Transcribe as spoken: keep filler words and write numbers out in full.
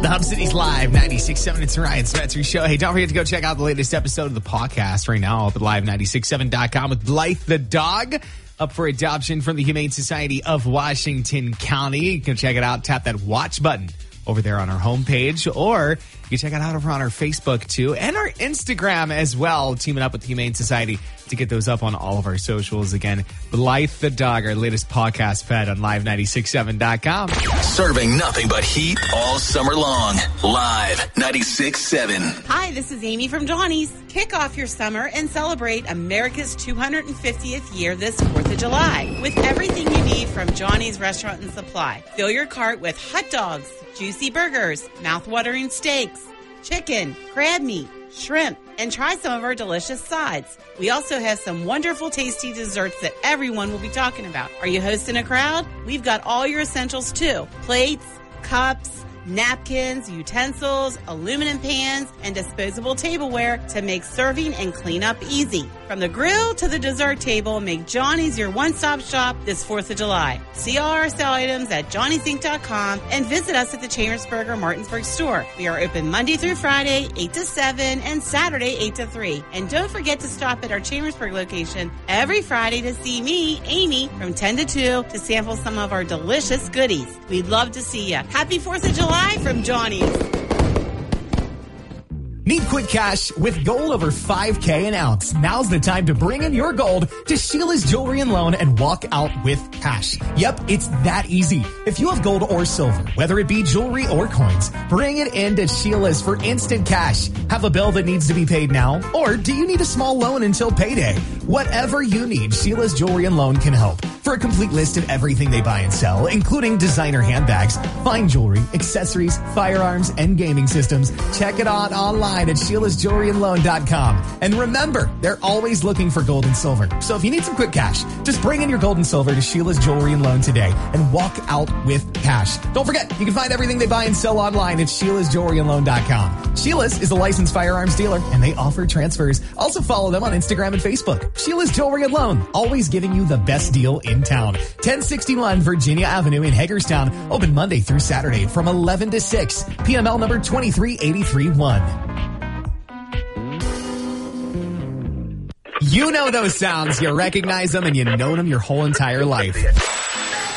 The Hub City's Live, ninety-six point seven. It's Ryan Spencer Show. Hey, don't forget to go check out the latest episode of the podcast right now up at live ninety-six point seven dot com with Blythe the dog. Up for adoption from the Humane Society of Washington County. You can check it out. Tap that watch button over there on our homepage, or you can check it out over on our Facebook too, and our Instagram as well, teaming up with the Humane Society to get those up on all of our socials. Again, Blythe the dog, our latest podcast pet on live ninety-six point seven dot com. Serving nothing but heat all summer long. Live ninety-six point seven. Hi, this is Amy from Johnny's. Kick off your summer and celebrate America's two hundred fiftieth year this fourth of July with everything you need from Johnny's Restaurant and Supply. Fill your cart with hot dogs, juicy burgers, mouth-watering steaks, chicken, crab meat, shrimp, and try some of our delicious sides. We also have some wonderful, tasty desserts that everyone will be talking about. Are you hosting a crowd? We've got all your essentials too. Plates, cups, napkins, utensils, aluminum pans, and disposable tableware to make serving and cleanup easy. From the grill to the dessert table, make Johnny's your one-stop shop this fourth of July. See all our sale items at johnny's inc dot com and visit us at the Chambersburg or Martinsburg store. We are open Monday through Friday, eight to seven, and Saturday, eight to three. And don't forget to stop at our Chambersburg location every Friday to see me, Amy, from ten to two to sample some of our delicious goodies. We'd love to see you. Happy fourth of July from Johnny's. Need quick cash with gold over five K an ounce? Now's the time to bring in your gold to Sheila's Jewelry and Loan and walk out with cash. Yep, it's that easy. If you have gold or silver, whether it be jewelry or coins, bring it in to Sheila's for instant cash. Have a bill that needs to be paid now? Or do you need a small loan until payday? Whatever you need, Sheila's Jewelry and Loan can help. For a complete list of everything they buy and sell, including designer handbags, fine jewelry, accessories, firearms, and gaming systems, check it out online at Sheila's Jewelry and Loan dot com. And remember, they're always looking for gold and silver. So if you need some quick cash, just bring in your gold and silver to Sheila's Jewelry and Loan today and walk out with cash. Don't forget, you can find everything they buy and sell online at Sheila's Jewelry and Loan dot com. Sheila's is a licensed firearms dealer, and they offer transfers. Also follow them on Instagram and Facebook. Sheila's Jewelry and Loan, always giving you the best deal in town. ten sixty-one Virginia Avenue in Hagerstown. Open Monday through Saturday from eleven to six. P M L number two three eight three one. You know those sounds. You recognize them, and you know them your whole entire life.